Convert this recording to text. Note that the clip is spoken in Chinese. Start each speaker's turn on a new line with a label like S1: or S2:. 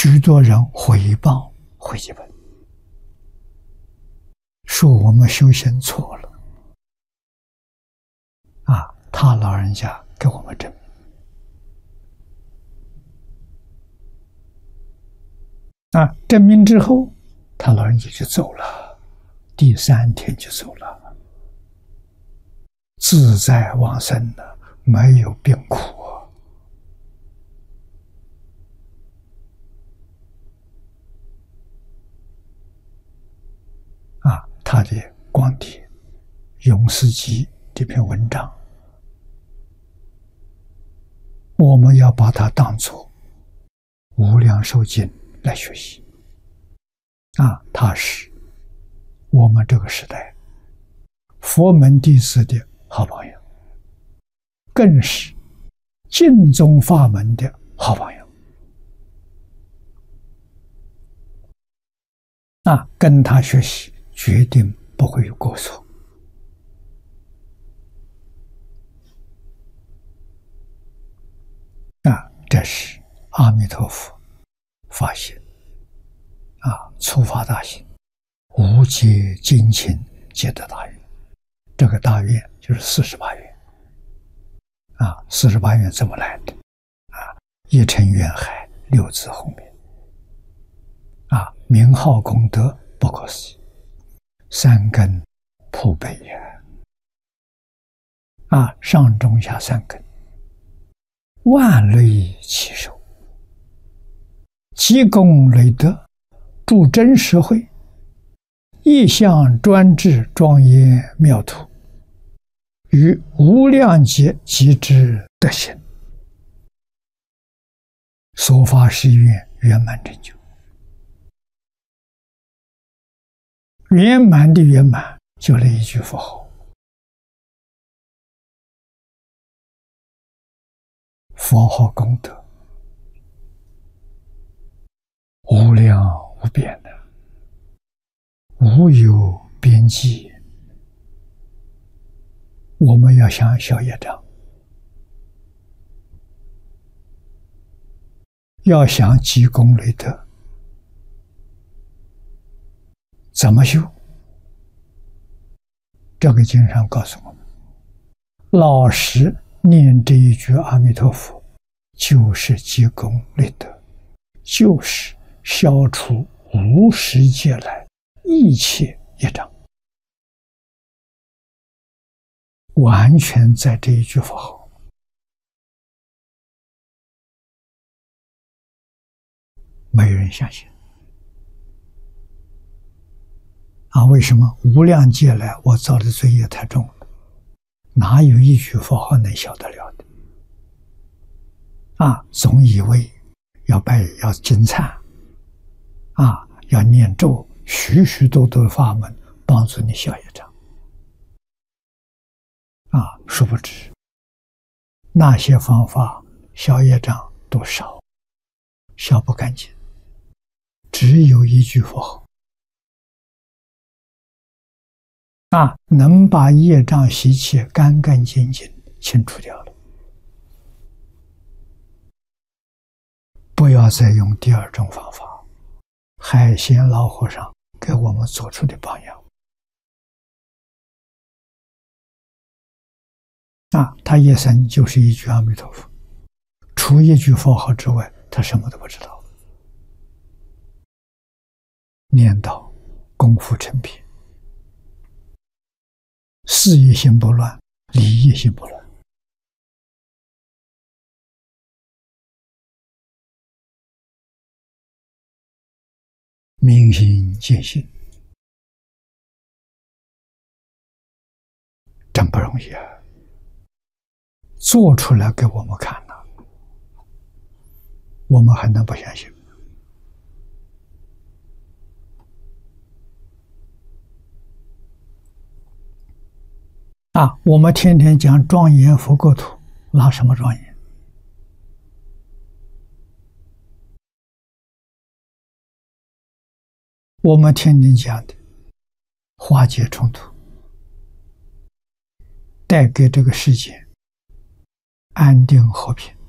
S1: 许多人毁谤会集本，说我们修行错了。他老人家给我们证明。证明之后，他老人家就走了，第3天就走了，自在往生了，没有病苦。他的光碟《永世集》这篇文章，我们要把它当作无量寿经来学习。它是我们这个时代佛门弟子的好榜样，更是净宗法门的好榜样。跟他学习，决定不会有过错。这是阿弥陀佛发心初发大心，无界精勤皆得大愿。这个大愿就是48愿48愿怎么来的？一尘愿海，六字后面名号功德不可思议，三根普被也。上中下三根，万类齐受，积功累德，助真实慧，一向专制庄严妙土，于无量劫极之德行，所发誓愿圆满成就。圆满的圆满，就那一句佛号。佛号功德无量无边的，无有边际。我们要想消业障，要想积功累德，怎么修？这个经上告诉我们，老实念这一句阿弥陀佛，就是积功累德，就是消除无始劫来一切业障，完全在这一句佛号。没人相信为什么？无量劫来我造的罪业太重了，哪有一句佛号能消得了的？总以为要拜要经忏要念咒，许许多多的法门帮助你消业障殊不知那些方法消业障多少，消不干净。只有一句佛号能把业障习气干干净净清除掉了。不要再用第二种方法，海鲜老和尚给我们做出的榜样他一生就是一句阿弥陀佛，除一句佛号之外，他什么都不知道。念到功夫成片，事业心不乱，理业心不乱。明心见性，真不容易做出来给我们看了，我们还能不相信？我们天天讲庄严佛国土，拿什么庄严？我们天天讲的化解冲突，带给这个世界安定和平，